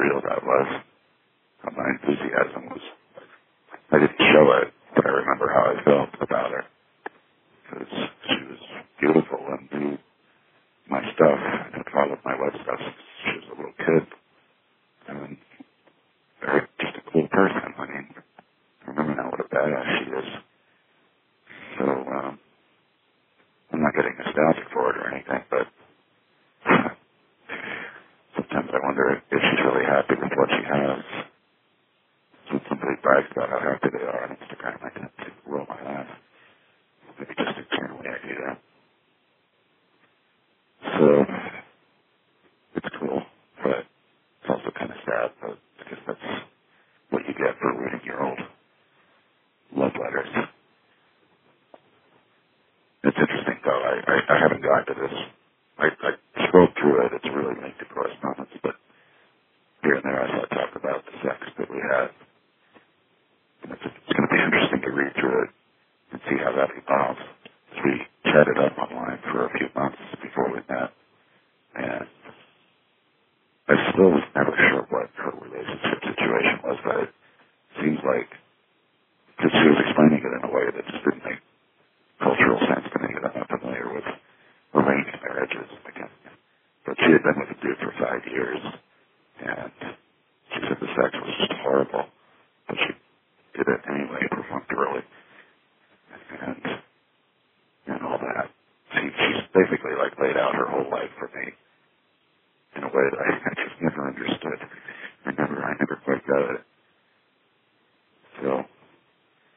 real that was, how my enthusiasm was. I didn't show it, but I remember how I felt about her, because she was beautiful and knew my stuff and followed my life stuff since she was a little kid. And very, just a cool person. I mean, I remember now what a badass she is. So, I'm not getting nostalgic for it or anything, but sometimes I wonder if she's really happy with what she has. So when somebody brags about how happy they are on Instagram, I tend to roll my eyes. Maybe just externally I do that. So, it's cool, but it's also kind of sad, but I guess that's what you get for reading your old love letters. It's interesting, though. I haven't gotten to this. I scrolled through it. It's really lengthy correspondence, but here and there I saw talk about the sex that we had. And it's going to be interesting to read through it and see how that evolves. We chatted up online for a few months before we met, and I still was never sure what her relationship situation was, but it seems like, because she was explaining it in a way that just didn't make cultural sense to me, that I'm not familiar with arranged marriages. But she had been with a dude for 5 years, and she said the sex was just horrible, but she did it anyway, perfunctorily, and all that. She's basically like laid out her whole life for me in a way that I just never understood. I never quite got it.